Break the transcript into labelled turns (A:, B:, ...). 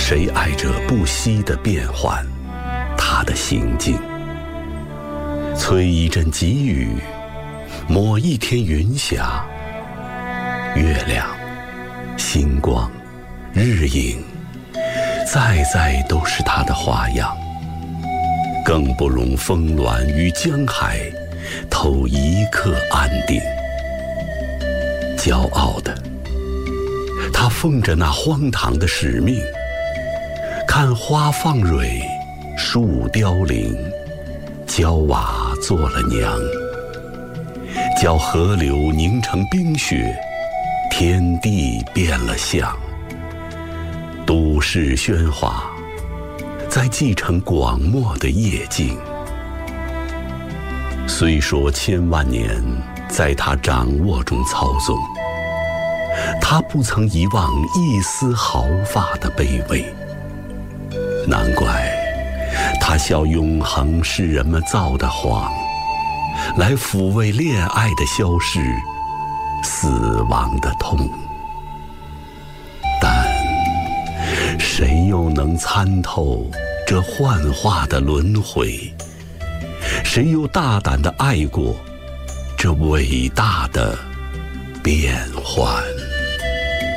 A: 谁爱着不息的变换，他的行径？催一阵急雨，抹一天云霞，月亮、星光、日影，在在都是他的花样。更不容峰峦与江海偷一刻安定。骄傲的他奉着那荒唐的使命，看花放蕊，树凋零，娇娃做了娘，教河流凝成冰雪，天地变了相。都市喧哗在继承广漠的夜静。虽说千万年在他掌握中操纵，他不曾遗忘一丝毫发的卑微。难怪他笑永恒是人们造的谎，来抚慰恋爱的消逝，死亡的痛。但谁又能参透这幻化的轮回？谁又大胆地爱过这伟大的变幻？